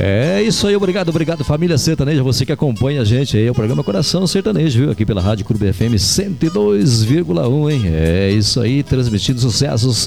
É isso aí, obrigado família sertaneja, você que acompanha a gente aí, o programa Coração Sertanejo, viu? Aqui pela Rádio Clube FM 102,1, hein? É isso aí, transmitindo sucessos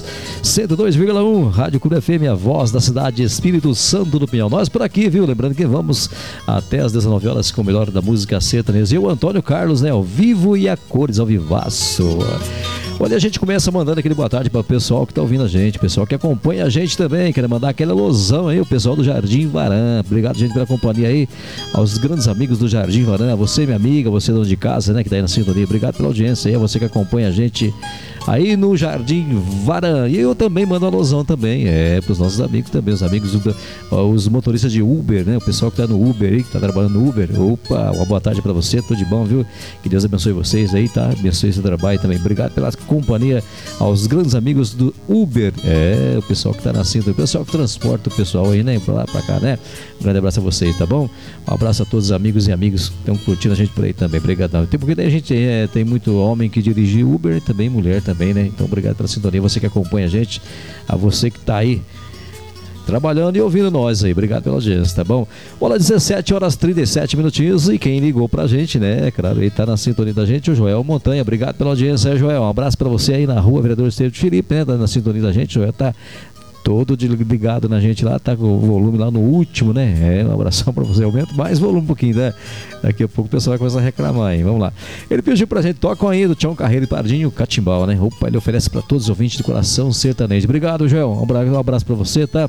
102,1, Rádio Clube FM, a voz da cidade, Espírito Santo do Pinhal. Nós por aqui, viu? Lembrando que vamos até às 19 horas com o melhor da música sertaneja. E o Antônio Carlos, né? Ao vivo e a cores, ao vivaço. Olha, a gente começa mandando aquele boa tarde para o pessoal que tá ouvindo a gente, pessoal que acompanha a gente também, quero mandar aquela alusão aí, o pessoal do Jardim Varan. Obrigado, gente, pela companhia aí, aos grandes amigos do Jardim Varan, a você, minha amiga, você dono de casa, né, que tá aí na sintonia, obrigado pela audiência aí, a você que acompanha a gente aí no Jardim Varan. E eu também mando uma alusão também, pros nossos amigos também, os amigos, os motoristas de Uber, né, o pessoal que tá no Uber aí, que tá trabalhando no Uber. Opa, uma boa tarde para você, tudo de bom, viu? Que Deus abençoe vocês aí, tá? Abençoe seu trabalho também. Obrigado pela companhia aos grandes amigos do Uber, o pessoal que tá na cinta, o pessoal que transporta o pessoal aí, né, pra lá, pra cá, né? Um grande abraço a vocês, tá bom? Um abraço a todos os amigos e amigas que estão curtindo a gente por aí também, obrigadão. Porque daí a gente tem muito homem que dirige Uber e também mulher também, né? Então obrigado pela sintonia, você que acompanha a gente, a você que tá aí trabalhando e ouvindo nós aí, obrigado pela audiência, tá bom? Olha, 17 horas 37 minutinhos e quem ligou pra gente, né, claro, ele tá na sintonia da gente, o Joel Montanha, obrigado pela audiência, Joel, um abraço pra você aí na rua Vereador Esteiro de Filipe, né, tá na sintonia da gente, o Joel tá todo ligado na gente lá, tá com o volume lá no último, né, um abração pra você, aumenta mais volume um pouquinho, né, daqui a pouco o pessoal vai começar a reclamar, hein, vamos lá. Ele pediu pra gente, tocam aí do Tião Carreiro e Pardinho, Catimbau, né, opa, ele oferece pra todos os ouvintes de Coração Sertanejo, obrigado, Joel, um abraço pra você, tá?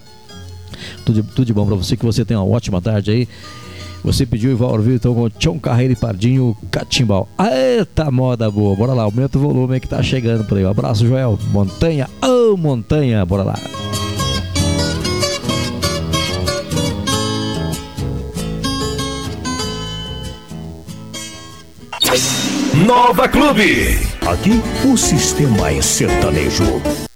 Tudo de bom pra você, que você tenha uma ótima tarde aí. Você pediu e vai ouvir então com Tião Carreiro e Pardinho, Catimbau. Eita moda boa, bora lá, aumenta o volume aí que tá chegando por aí. Um abraço, Joel Montanha, Montanha, bora lá. Nova Clube. Aqui o sistema é sertanejo.